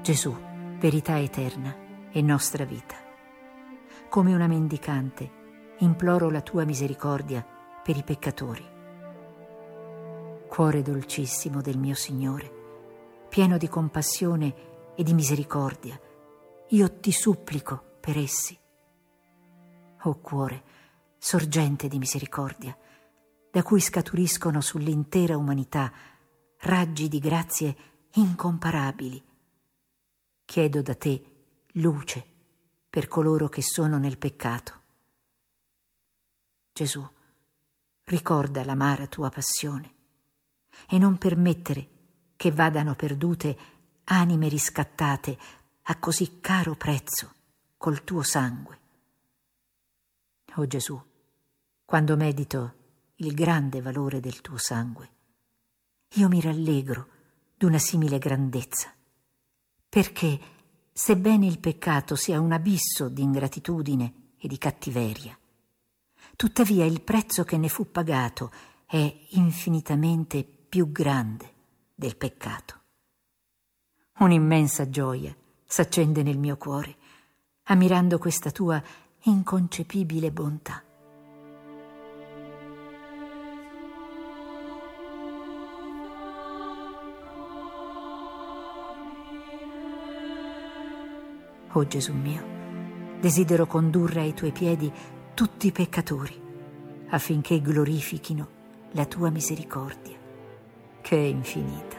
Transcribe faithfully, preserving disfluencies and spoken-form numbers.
Gesù, verità eterna e nostra vita, come una mendicante imploro la tua misericordia per i peccatori. Cuore dolcissimo del mio Signore, pieno di compassione e di misericordia, io ti supplico per essi. O cuore, sorgente di misericordia, da cui scaturiscono sull'intera umanità raggi di grazie incomparabili, chiedo da te luce per coloro che sono nel peccato. Gesù, ricorda l'amara tua passione e non permettere che vadano perdute anime riscattate a così caro prezzo col tuo sangue. O Gesù, quando medito il grande valore del tuo sangue, io mi rallegro d'una simile grandezza, perché, sebbene il peccato sia un abisso di ingratitudine e di cattiveria, tuttavia il prezzo che ne fu pagato è infinitamente più grande del peccato. Un'immensa gioia s'accende nel mio cuore, ammirando questa tua inconcepibile bontà. O Gesù mio, desidero condurre ai tuoi piedi tutti i peccatori, affinché glorifichino la tua misericordia, che è infinita.